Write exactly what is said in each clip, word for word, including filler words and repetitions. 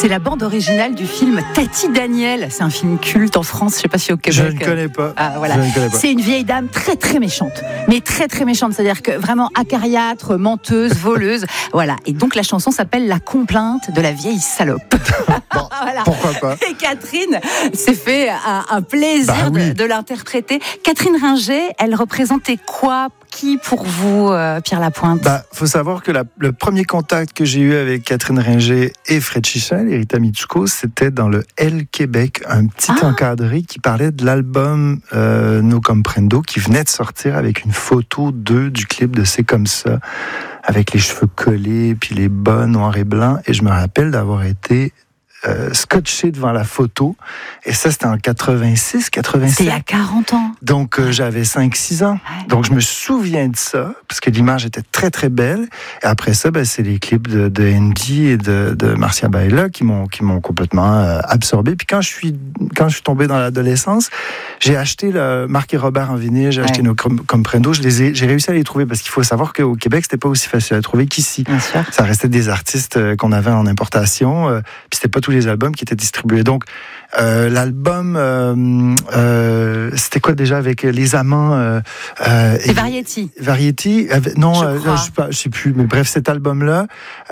C'est la bande originale du film Tati Daniel. C'est un film culte en France, je ne sais pas si au Québec. Je ne connais pas. Ah, voilà. Je ne connais pas. C'est une vieille dame très très méchante, mais très très méchante, c'est-à-dire que vraiment acariâtre, menteuse, voleuse. Voilà. Et donc la chanson s'appelle La complainte de la vieille salope. Bon, voilà. Pourquoi pas. Et Catherine s'est fait un, un plaisir bah, oui. de, de l'interpréter. Catherine Ringer, elle représentait quoi? Qui pour vous, euh, Pierre Lapointe? Bah, faut savoir que la, le premier contact que j'ai eu avec Catherine Ringer et Fred Chichel et Rita Mitsuko, c'était dans le Elle Québec, un petit Ah. encadré qui parlait de l'album euh, No Comprendo, qui venait de sortir avec une photo d'eux du clip de C'est comme ça, avec les cheveux collés, puis les bas noirs et blancs. Et je me rappelle d'avoir été euh, scotché devant la photo. Et ça, c'était en quatre-vingt-six, quatre-vingt-sept. C'est il y a quarante ans. Donc, euh, j'avais cinq six ans. Ouais. Donc, je me souviens de ça, parce que l'image était très, très belle. Et après ça, ben, c'est les clips de, de Andy et de, de Marcia Baella qui m'ont, qui m'ont complètement euh, absorbé. Puis quand je suis, quand je suis tombé dans l'adolescence, j'ai acheté le Marc et Robert en vinyle, j'ai Ouais. acheté nos Comprendo. Je les ai, j'ai réussi à les trouver, parce qu'il faut savoir qu'au Québec, c'était pas aussi facile à trouver qu'ici. Bien sûr. Ça restait des artistes euh, qu'on avait en importation, euh, puis c'était pas tous les albums qui étaient distribués. Donc, euh, l'album, euh, euh, c'était quoi déjà avec Les Amants euh, euh, C'est Variety. Variety, avec, non, Je euh, crois. je sais pas, je sais plus, mais bref, cet album-là.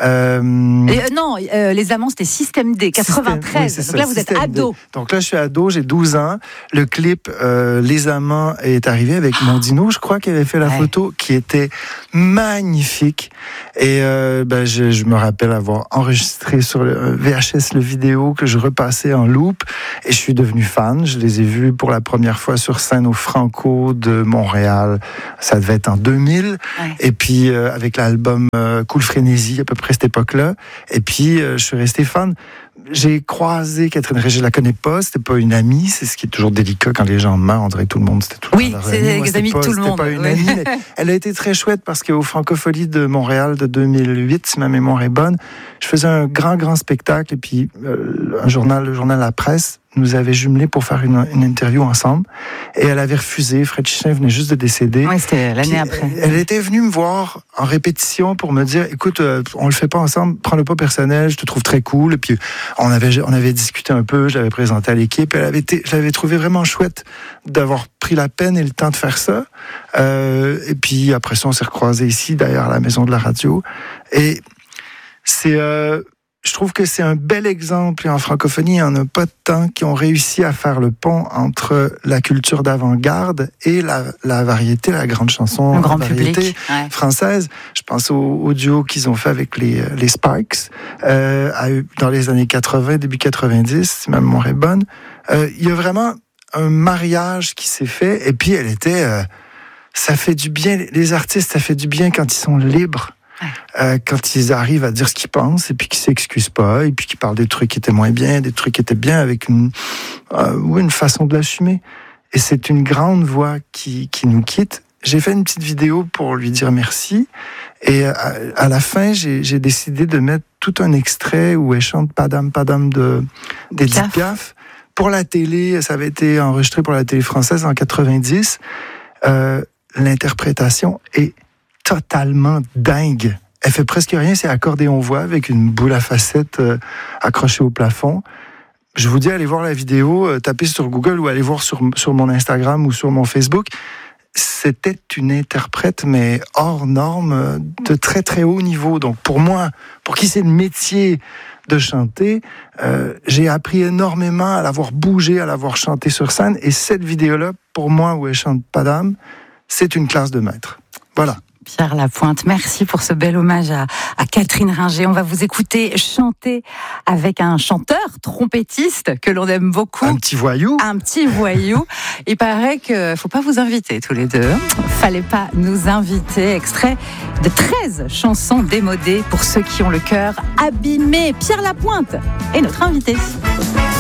Euh, Et, euh, non, euh, Les Amants, c'était Système D, quatre-vingt-treize. Système- oui, c'est Donc ça, là, vous Système êtes ado. D. Donc là, je suis ado, j'ai douze ans. Le clip euh, Les Amants est arrivé avec Mondino, je crois, qui avait fait la Ouais. photo, qui était magnifique. Et euh, ben, je, je me rappelle avoir enregistré sur le V H S le vidéo que je repassais en loop. Et je suis devenu fan. Je les ai vus pour la première fois sur scène au Franco de Montréal. Ça devait être en deux mille. Ouais. Et puis, euh, avec l'album euh, Cool Frénésie, à peu près cette époque-là. Et puis, euh, je suis resté fan. J'ai croisé Catherine Ringer, je la connais pas, c'était pas une amie, c'est ce qui est toujours délicat quand les gens meurent, on dirait que tout le monde, c'était tout le Oui, temps leur c'est amie. les Moi, c'était amis de pas- tout le c'était monde, pas une oui. amie, mais elle a été très chouette parce qu'au Francophonie de Montréal de deux mille huit, si ma mémoire est bonne, je faisais un grand, grand spectacle et puis euh, un journal, le journal La Presse, nous avait jumelés pour faire une, une interview ensemble et elle avait refusé. Fred Chichin venait juste de décéder. Oui, c'était l'année Puis, après. Elle était venue me voir en répétition pour me dire, écoute, euh, on le fait pas ensemble, prends-le pas personnel, je te trouve très cool. Et puis on avait, on avait discuté un peu, je l'avais présenté à l'équipe. Elle avait été, je l'avais trouvé vraiment chouette d'avoir pris la peine et le temps de faire ça. Euh, et puis après ça, on s'est recroisés ici, d'ailleurs, à la maison de la radio. Et c'est euh, je trouve que c'est un bel exemple, et en francophonie, il n'y en a pas tant qui ont réussi à faire le pont entre la culture d'avant-garde et la, la variété, la grande chanson, Le grand la variété public. Ouais. française. Je pense au, au duo qu'ils ont fait avec les, les Sparks euh, à, dans les années quatre-vingts, début quatre-vingt-dix, si ma mémoire est bonne. Euh, il y a vraiment un mariage qui s'est fait, et puis elle était... Euh, ça fait du bien, les artistes, ça fait du bien quand ils sont libres. Euh, quand ils arrivent à dire ce qu'ils pensent et puis qu'ils s'excusent pas et puis qu'ils parlent des trucs qui étaient moins bien, des trucs qui étaient bien avec une, euh, oui, une façon de l'assumer. Et c'est une grande voix qui, qui nous quitte. J'ai fait une petite vidéo pour lui dire merci et à, à la fin, j'ai, j'ai décidé de mettre tout un extrait où elle chante Padam Padam de, d'Edith Piaf. Piaf. Pour la télé, ça avait été enregistré pour la télé française en quatre-vingt-dix. Euh, l'interprétation est totalement dingue. Elle fait presque rien, c'est accordéon-voix avec une boule à facettes euh, accrochée au plafond. Je vous dis, allez voir la vidéo, euh, tapez sur Google ou allez voir sur, sur mon Instagram ou sur mon Facebook. C'était une interprète, mais hors norme, euh, de très très haut niveau. Donc pour moi, pour qui c'est le métier de chanter, euh, j'ai appris énormément à l'avoir bougé, à l'avoir chanté sur scène. Et cette vidéo-là, pour moi, où elle chante Padam, c'est une classe de maître. Voilà. Pierre Lapointe, merci pour ce bel hommage à, à Catherine Ringer. On va vous écouter chanter avec un chanteur trompettiste que l'on aime beaucoup. Un petit voyou. Un petit voyou. Il paraît que faut pas vous inviter tous les deux. Fallait pas nous inviter. Extrait de treize chansons démodées pour ceux qui ont le cœur abîmé. Pierre Lapointe est notre invité.